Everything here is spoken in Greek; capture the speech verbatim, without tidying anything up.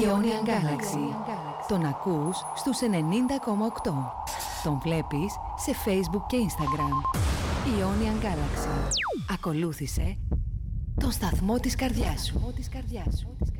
Ionian Galaxy. Τον ακούς στους ενενήντα κόμμα οκτώ. Τον βλέπεις σε Facebook και Instagram. Ionian Galaxy. Ακολούθησε τον σταθμό της καρδιάς σου.